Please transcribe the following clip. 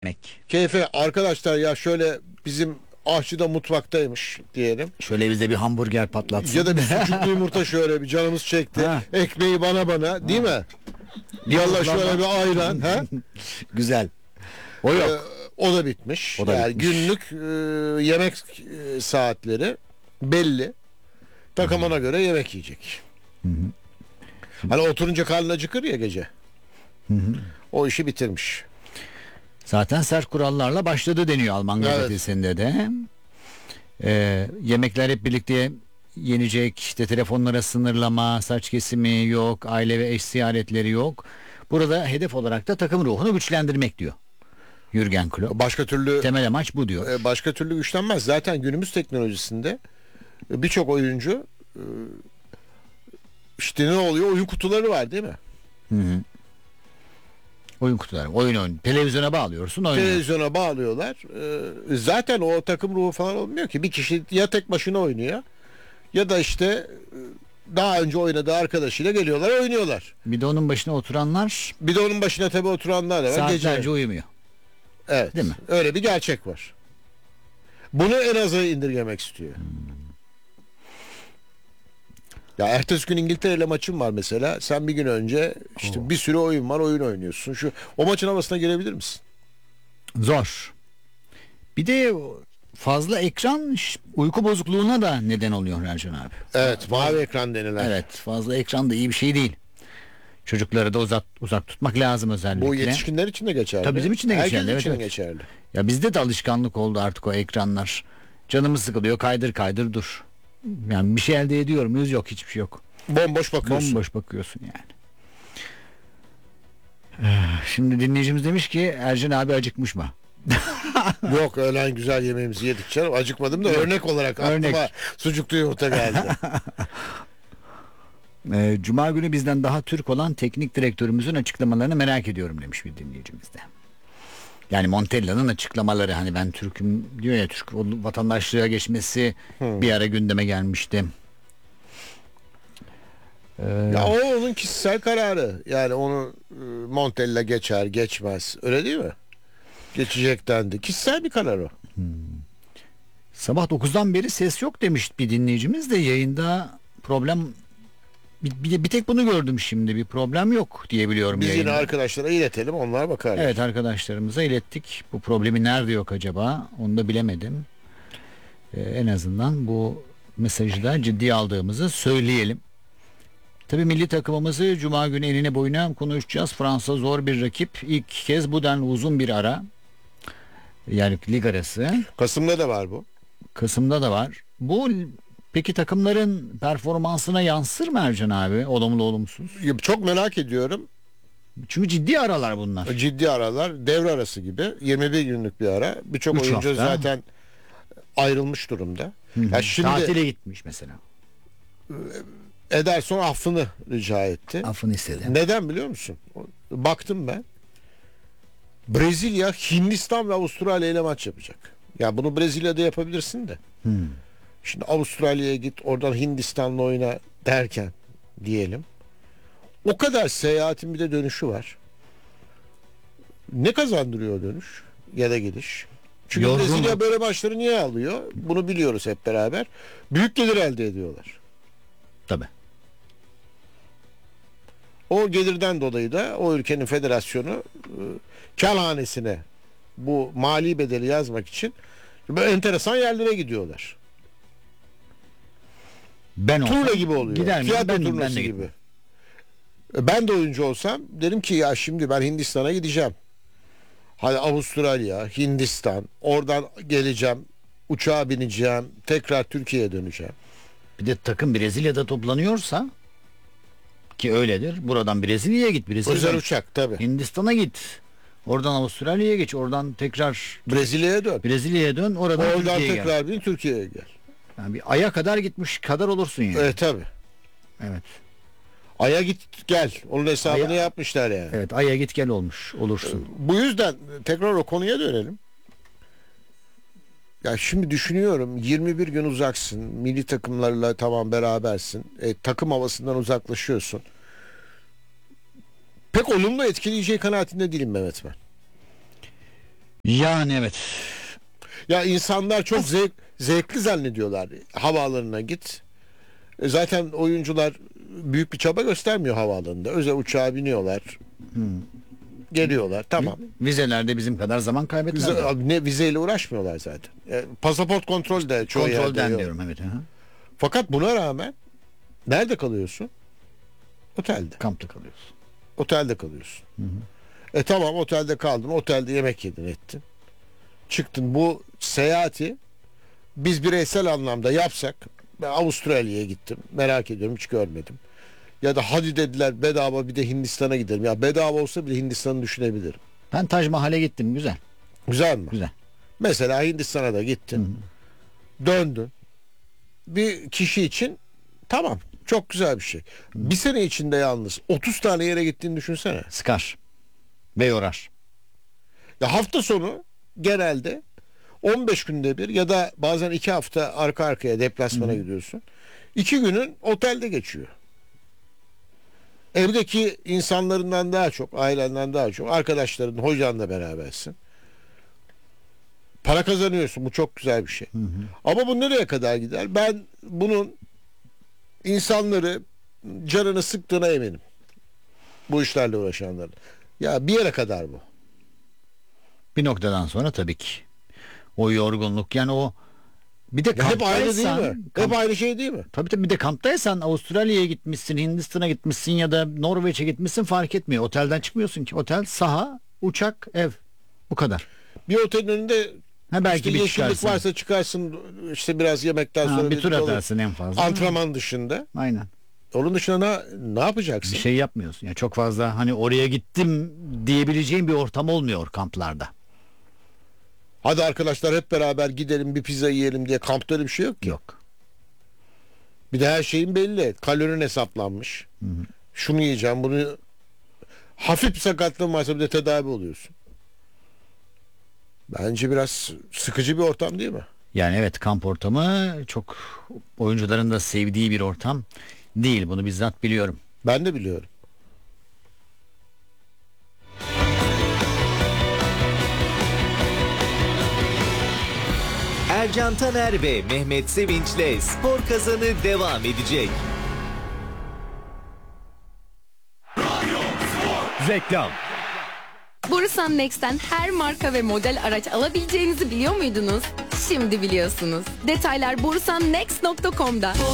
Yemek. Keyfe arkadaşlar ya şöyle bizim aşçı da mutfaktaymış diyelim. Şöyle bize bir hamburger patlatsın. Ya da bir sucuklu yumurta şöyle bir canımız çekti. Ha. Ekmeği bana değil mi? Bir Yallah kutlama. şöyle bir ayran. Ha? Güzel. O yok. O da bitmiş. O da yani bitmiş. günlük yemek saatleri belli. Takımına göre yemek yiyecek. Hani oturunca karnı acıkır ya gece. O işi bitirmiş. Zaten sert kurallarla başladı deniyor Alman Evet. gazetesinde de. Yemekler hep birlikte yenecek. İşte telefonlara sınırlama, saç kesimi yok, aile ve eş ziyaretleri yok. Burada hedef olarak da takım ruhunu güçlendirmek diyor Jürgen Klopp. Temel amaç bu diyor. Başka türlü güçlenmez. Zaten günümüz teknolojisinde birçok oyuncu işte ne oluyor? Oyun kutuları var değil mi? Oyun kutuları, oyun. Televizyona bağlıyorsun, oynuyor. Televizyona bağlıyorlar. Zaten o takım ruhu falan olmuyor ki. Bir kişi ya tek başına oynuyor ya da işte daha önce oynadığı arkadaşıyla geliyorlar oynuyorlar. Bir de onun başına oturanlar Bir de onun başına tabii oturanlar da var. saatlerce Gece. uyumuyor. Evet. Değil mi? Öyle bir gerçek var. Bunu en aza indirgemek istiyor. Ya ertesi gün İngiltere ile maçın var mesela. Sen bir gün önce işte bir sürü oyun var, oyun oynuyorsun. O maçın havasına girebilir misin? Zor. Bir de fazla ekran uyku bozukluğuna da neden oluyor Ercan abi. Evet, mavi ekran denilen. Evet, fazla ekran da iyi bir şey değil. Çocukları da uzak tutmak lazım özellikle. Bu yetişkinler için de geçerli. Tabii bizim için de geçerli. Herkes için evet. geçerli. Ya bizde de alışkanlık oldu artık o ekranlar. Canımız sıkılıyor, kaydır dur. Yani bir şey elde ediyor muyuz? Yok, hiçbir şey yok. Bomboş bakıyorsun. Bomboş bakıyorsun yani. Şimdi dinleyicimiz demiş ki Ercan abi acıkmış mı? Yok, öğlen güzel yemeğimizi yedik canım. Acıkmadım da örnek olarak aklıma sucuklu yumurta geldi. Cuma günü bizden daha Türk olan teknik direktörümüzün açıklamalarını merak ediyorum demiş bir dinleyicimiz de. Yani Montella'nın açıklamaları, hani ben Türk'üm diyor ya, Türk vatandaşlığa geçmesi bir ara gündeme gelmişti. Ya o onun kişisel kararı. Yani onu Montella geçer geçmez. Öyle değil mi? Geçecek dendi. Kişisel bir karar o. Sabah 9'dan beri ses yok demiş bir dinleyicimiz de, yayında problem bir tek bunu gördüm şimdi, bir problem yok diye biliyorum Biz yayında. yine arkadaşlara iletelim, onlar bakarlar. Evet, arkadaşlarımıza ilettik. Bu problemi nerede yok acaba? Onu da bilemedim. En azından bu mesajı da ciddiye aldığımızı söyleyelim. Tabii milli takımımızı Cuma günü enine boyuna konuşacağız. Fransa zor bir rakip. İlk kez bu denli uzun bir ara. Yani lig arası. Kasım'da da var bu. Kasım'da da var. Bu peki takımların performansına yansır mı Ercan abi? Olumlu olumsuz. Çok merak ediyorum. Çünkü ciddi aralar bunlar. Ciddi aralar, devre arası gibi 21 günlük bir ara. Birçok 3 oyuncu hafta. zaten ayrılmış durumda. Ya şimdi Tatile gitmiş mesela. Ederson affını rica etti. Affını istedi. Neden biliyor musun? Baktım ben. Brezilya, Hindistan ve Avustralya ile maç yapacak. Ya bunu Brezilya'da yapabilirsin de. Şimdi Avustralya'ya git, oradan Hindistan'la oyna derken diyelim. O kadar seyahatin bir de dönüşü var. Ne kazandırıyor o dönüş ya da gidiş? Çünkü Yorgun. Brezilya böyle maçları niye alıyor? Bunu biliyoruz hep beraber. Büyük gelir elde ediyorlar. Tabii. O gelirden dolayı da o ülkenin federasyonu kârhanesine bu mali bedeli yazmak için böyle enteresan yerlere gidiyorlar. Ben olsam Turne gibi oluyor. gider miyim? Tiyatro Ben turnası de gibi. gitmem. Ben de oyuncu olsam derim ki ya şimdi ben Hindistan'a gideceğim. Hadi Avustralya, Hindistan, oradan geleceğim, uçağa bineceğim, tekrar Türkiye'ye döneceğim. Bir de takım Brezilya'da toplanıyorsa, ki öyledir. Buradan Brezilya'ya git. Özel uçak tabii. Hindistan'a git. Oradan Avustralya'ya geç. Oradan tekrar Brezilya'ya dön. Brezilya'ya dön. Oradan Oradan Türkiye'ye gel. tekrar bin Türkiye'ye gel. Yani bir aya kadar gitmiş kadar olursun yani. Tabii. Evet. Ay'a git gel. Onun hesabını yapmışlar yani. Evet, aya git gel olursun. Bu yüzden tekrar o konuya dönelim. Ya şimdi düşünüyorum, 21 gün uzaksın. Milli takımlarla tamam berabersin. Takım havasından uzaklaşıyorsun. Pek olumlu etkileyeceği kanaatinde değilim Mehmet ben. Yani evet. Ya insanlar çok zevkli zannediyorlar. Havaalanına git. Zaten oyuncular büyük bir çaba göstermiyor havaalanında. Özel uçağa biniyorlar. Geliyorlar. Tamam. Vizelerde bizim kadar zaman kaybetmezler. Abi ne vizeyle uğraşmıyorlar zaten. Pasaport kontrol de çoğu yerde Kontrolden yok. diyorum, evet. Aha. Fakat buna rağmen nerede kalıyorsun? Otelde. Kampta kalıyorsun. Otelde kalıyorsun. Tamam, otelde kaldın. Otelde yemek yedin, ettin. Çıktın. Bu seyahati biz bireysel anlamda yapsak, ben Avustralya'ya gittim. Merak ediyorum, hiç görmedim. Ya da hadi dediler bedava bir de Hindistan'a gidelim. Ya bedava olsa bile Hindistan'ı düşünebilirim. Ben Tac Mahal'e gittim, güzel. Güzel mi? Güzel. Mesela Hindistan'a da gittin. Döndün. Bir kişi için tamam. Çok güzel bir şey. Bir sene içinde yalnız 30 tane yere gittiğini düşünsene. Sıkar. Ve yorar. Ya hafta sonu genelde 15 günde bir ya da bazen 2 hafta arka arkaya deplasmana gidiyorsun. 2 günün otelde geçiyor. Evdeki insanlarından daha çok, ailenden daha çok, arkadaşların, hocanla berabersin. Para kazanıyorsun. Bu çok güzel bir şey. Ama bu nereye kadar gider? Ben bunun insanları canını sıktığına eminim. Bu işlerle uğraşanların. Ya bir yere kadar bu. Bir noktadan sonra tabii ki. O yorgunluk, yani o, bir de Ya hep aynı değil kamptaysan, mi? Hep aynı şey değil mi? tabii bir de kamptaysan Avustralya'ya gitmişsin, Hindistan'a gitmişsin ya da Norveç'e gitmişsin, fark etmiyor. Otelden çıkmıyorsun ki. Otel, saha, uçak, ev. Bu kadar. Bir otelin önünde Ha, belki işte bir yeşillik çıkarsın. varsa çıkarsın, işte biraz yemekten sonra Bir tur olur. atarsın en fazla. Antrenman dışında. Aynen. Onun dışında ne yapacaksın? Bir şey yapmıyorsun. Yani çok fazla hani oraya gittim diyebileceğin bir ortam olmuyor kamplarda. Hadi arkadaşlar hep beraber gidelim bir pizza yiyelim diye kampta öyle bir şey yok ki. Yok. Bir de her şeyin belli. Kalorin hesaplanmış. Şunu yiyeceğim, bunu, hafif bir sakatlığın varsa bir de tedavi oluyorsun. Bence biraz sıkıcı bir ortam değil mi? Yani evet, kamp ortamı çok oyuncuların da sevdiği bir ortam değil. Bunu bizzat biliyorum. Ben de biliyorum. Ercan Taner ve Mehmet Sevinç'le Spor Kazanı devam edecek. Reklam. Borusan Next'ten her marka ve model araç alabileceğinizi biliyor muydunuz? Şimdi biliyorsunuz. Detaylar borusannext.com'da.